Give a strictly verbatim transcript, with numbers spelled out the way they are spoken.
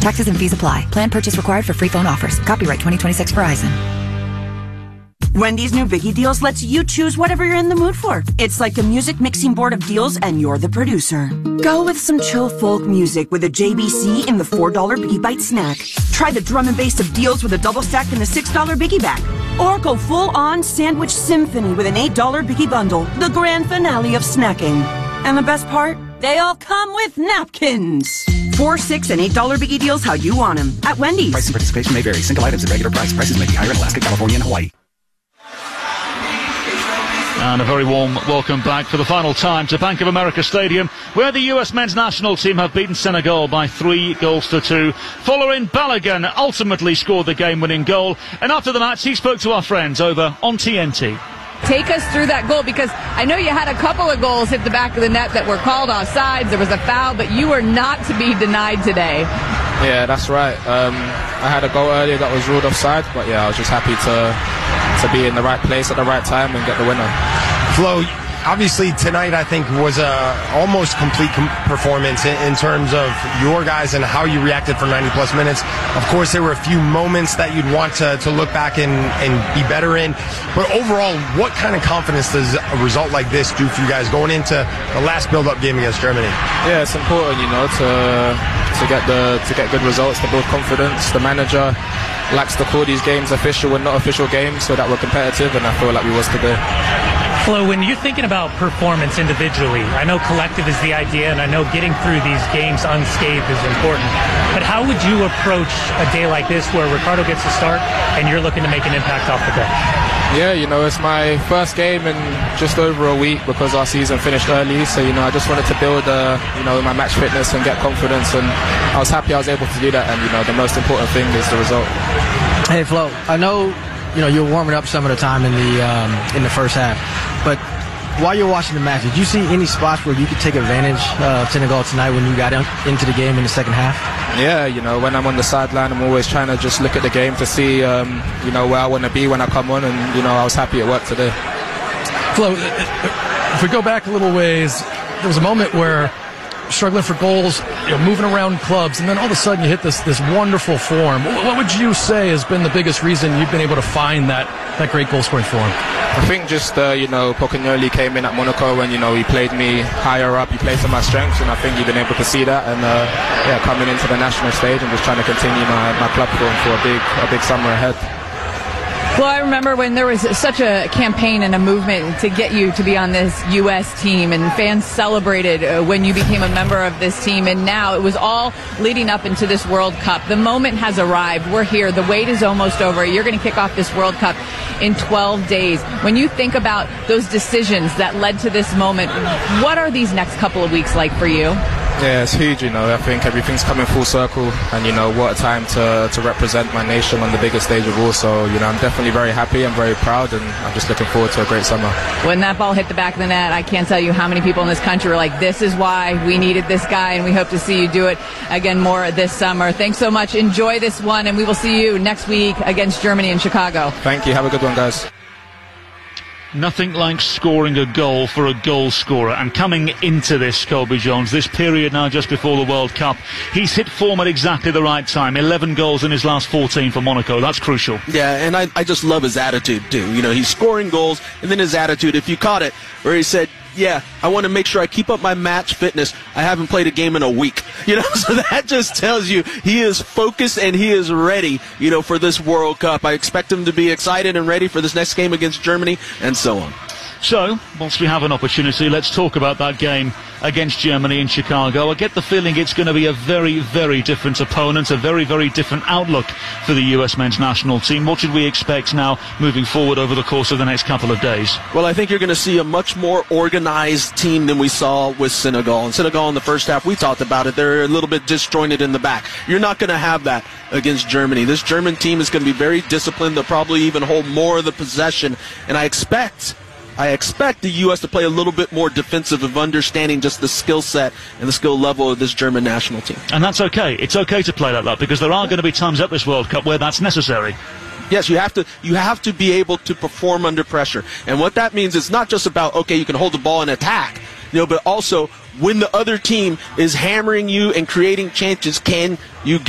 Taxes and fees apply. Plan purchase required for free phone offers. Copyright twenty twenty-six Verizon. Wendy's new Biggie Deals lets you choose whatever you're in the mood for. It's like a music mixing board of deals, and you're the producer. Go with some chill folk music with a J B C in the four dollar Biggie Bite snack. Try the drum and bass of deals with a double stack in the six dollar Biggie Bag. Or go full-on sandwich symphony with an eight dollar Biggie Bundle, the grand finale of snacking. And the best part? They all come with napkins. Four, six, and eight dollar Biggie Deals how you want them at Wendy's. Price and participation may vary. Single items at regular price. Prices may be higher in Alaska, California, and Hawaii. And a very warm welcome back for the final time to Bank of America Stadium, where the U S men's national team have beaten Senegal by three goals to two. Following Balogun ultimately scored the game-winning goal, and after the match he spoke to our friends over on T N T. Take us through that goal, because I know you had a couple of goals hit the back of the net that were called offsides. There was a foul, but you were not to be denied today. Yeah, that's right. Um, I had a goal earlier that was ruled offside, but yeah, I was just happy to to be in the right place at the right time and get the winner. Flo, obviously tonight I think was a almost complete com- performance in, in terms of your guys and how you reacted for ninety plus minutes. Of course, there were a few moments that you'd want to, to look back and, and be better in, but overall, what kind of confidence does a result like this do for you guys going into the last build-up game against Germany? Yeah, it's important, you know, to to get the to get good results, to build confidence. The manager likes to call these games official and not official games, so that we're competitive, and I feel like we was today. Flo, when you're thinking about performance individually, I know collective is the idea, and I know getting through these games unscathed is important, but how would you approach a day like this where Ricardo gets to start and you're looking to make an impact off the bench? Yeah, you know, it's my first game in just over a week because our season finished early, so, you know, I just wanted to build, uh, you know, my match fitness and get confidence, and I was happy I was able to do that, and, you know, the most important thing is the result. Hey, Flo, I know, you know, you're warming up some of the time in the um, in the first half, but while you're watching the match, did you see any spots where you could take advantage of Senegal tonight when you got in, into the game in the second half? Yeah, you know, when I'm on the sideline, I'm always trying to just look at the game to see, um, you know, where I want to be when I come on, and, you know, I was happy it worked today. Flo, if we go back a little ways, there was a moment where struggling for goals, you know, moving around clubs, and then all of a sudden you hit this this wonderful form. What would you say has been the biggest reason you've been able to find that, that great goal-scoring form? I think just, uh, you know, Pocagnoli came in at Monaco and, you know, he played me higher up, he played to my strengths, and I think you've been able to see that, and, uh, yeah, coming into the national stage and just trying to continue my, my club form for a big, a big summer ahead. Well, I remember when there was such a campaign and a movement to get you to be on this U S team, and fans celebrated uh, when you became a member of this team, and now it was all leading up into this World Cup. The moment has arrived. We're here. The wait is almost over. You're going to kick off this World Cup in twelve days. When you think about those decisions that led to this moment, what are these next couple of weeks like for you? Yeah, it's huge, you know. I think everything's coming full circle, and, you know, what a time to to represent my nation on the biggest stage of all. So, you know, I'm definitely very happy, I'm very proud, and I'm just looking forward to a great summer. When that ball hit the back of the net, I can't tell you how many people in this country were like, this is why we needed this guy, and we hope to see you do it again more this summer. Thanks so much. Enjoy this one, and we will see you next week against Germany in Chicago. Thank you. Have a good one, guys. Nothing like scoring a goal for a goal scorer, and coming into this, Colby Jones, this period now just before the World Cup, he's hit form at exactly the right time. eleven goals in his last fourteen for Monaco. That's crucial. Yeah, and I, I just love his attitude too. You know, he's scoring goals, and then his attitude, if you caught it, where he said, yeah, I want to make sure I keep up my match fitness. I haven't played a game in a week. You know, so that just tells you he is focused and he is ready, you know, for this World Cup. I expect him to be excited and ready for this next game against Germany, and so on. So, once we have an opportunity, let's talk about that game against Germany in Chicago. I get the feeling it's going to be a very, very different opponent, a very, very different outlook for the U S men's national team. What should we expect now moving forward over the course of the next couple of days? Well, I think you're going to see a much more organized team than we saw with Senegal. And Senegal in the first half, we talked about it, they're a little bit disjointed in the back. You're not going to have that against Germany. This German team is going to be very disciplined. They'll probably even hold more of the possession. And I expect... I expect the U S to play a little bit more defensive of understanding just the skill set and the skill level of this German national team. And that's okay. It's okay to play like that, because there are going to be times at this World Cup where that's necessary. Yes, you have to you have to be able to perform under pressure. And what that means is not just about, okay, you can hold the ball and attack, you know, but also when the other team is hammering you and creating chances, can you get